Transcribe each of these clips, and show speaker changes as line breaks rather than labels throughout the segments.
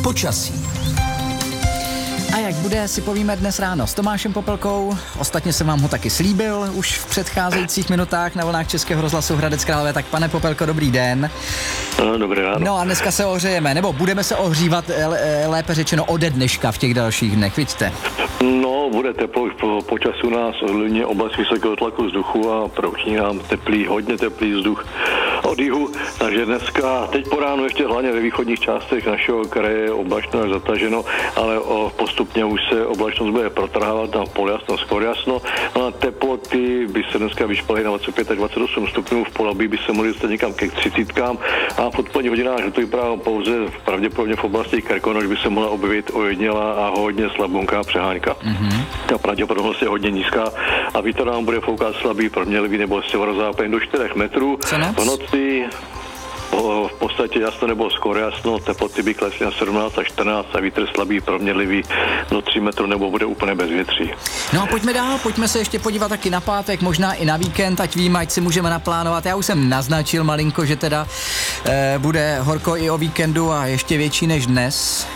Počasí.
A jak bude, si povíme dnes ráno s Tomášem Popelkou. Ostatně jsem vám ho taky slíbil už v předcházejících minutách na vlnách Českého rozhlasu Hradec Králové. Tak pane Popelko, dobrý den.
Dobrý ráno.
No a dneska se ohřejeme, nebo budeme se ohřívat, lépe řečeno ode dneška v těch dalších dnech, vidíte?
No, bude teplo, po času nás ovlivní oblast vysokého tlaku vzduchu a prouční nám hodně teplý vzduch od jihu, takže dneska, teď po ránu ještě hlavně ve východních částech našeho kraje je oblačno až zataženo, ale postupně už se oblačnost bude protrhávat na poljasno, skoro jasno. No a teploty by se dneska vyšpaly na 25 až 28 stupňů, v Polabí by se mohly dostat někam ke 30 a v odpoledních hodinách, že to vypadá pouze pravděpodobně v oblasti Krkonoš by se mohla objevit ojedinělá a hodně slabunká přehánka. Ta pravděpodobnost je hodně nízká a vítr nám bude foukat slabý, proměnlivý nebo severozápadní do 4 metrů. V noci v podstatě jasno nebo skoro jasno, teploty by klesly na 17 až 14 a vítr slabý, proměnlivý do 3 metrů nebo bude úplně bez větří.
No a pojďme dál, pojďme se ještě podívat taky na pátek, možná i na víkend, ať vím, ať si můžeme naplánovat. Já už jsem naznačil malinko, že teda bude horko i o víkendu a ještě větší než dnes.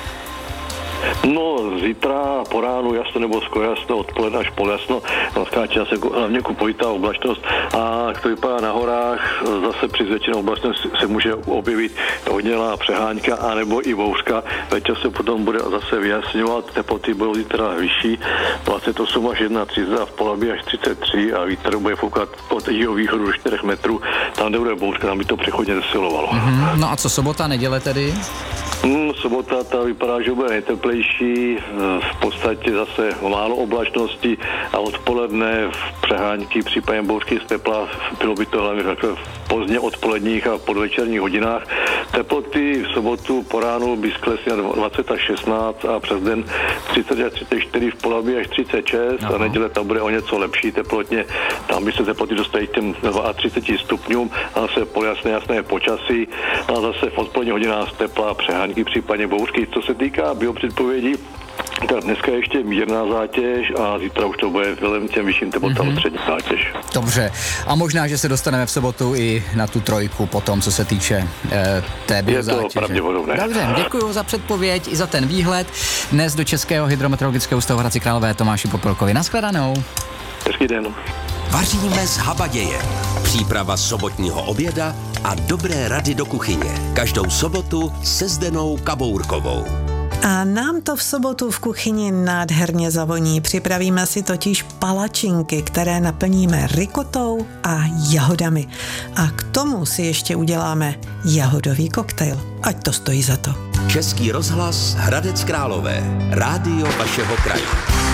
No, zítra po ránu jasno nebo skoro jasno, odpoledne až poljasno, skáče se hlavně kupojitá oblačnost a jak to vypadá na horách, zase při zvětšené oblačnosti se může objevit hodnělá přehánka anebo i bouřka. Večer se potom bude zase vyjasňovat, teploty budou zítra vyšší, 28 až 31 v Polabí až 33 a vítr bude foukat od jihovýchodu do 4 metrů, tam, kde bude bouřka, tam by to přechodně zesilovalo.
No a co sobota, neděle tedy?
Sobota ta vypadá, že bude nejteplejší, v podstatě zase málo oblačnosti a odpoledne v přehánky, případně bouřky z tepla, bylo by to hlavně v pozdně odpoledních a podvečerních hodinách. Teploty v sobotu po ránu by sklesly na 20 až 16 a přes den 30 až 34 v Polabí až 36 a neděle tam bude o něco lepší teplotně, tam by se teploty dostaly k těm 32 stupňům a zase jasné počasí a zase v odpoledních hodinách tepla přehánky, případně bouřky. Co se týká biopředpovědí, tak dneska ještě mírná zátěž a zítra už to bude vzhledem těm vyšším teplotám střední zátěž.
Dobře. A možná, že se dostaneme v sobotu i na tu trojku potom, co se týče té biozátěže.
Je to pravděpodobné.
Dobře, děkuji za předpověď i za ten výhled. Dnes do Českého hydrometeorologického ústavu Hradci Králové Tomáši Popelkovi. Naschledanou.
Hezký den.
Vaříme z habaděje. Příprava sobotního oběda a dobré rady do kuchyně. Každou sobotu se Zdenou Kabourkovou.
A nám to v sobotu v kuchyni nádherně zavoní. Připravíme si totiž palačinky, které naplníme rikotou a jahodami. A k tomu si ještě uděláme jahodový koktejl. Ať to stojí za to.
Český rozhlas Hradec Králové. Rádio vašeho kraje.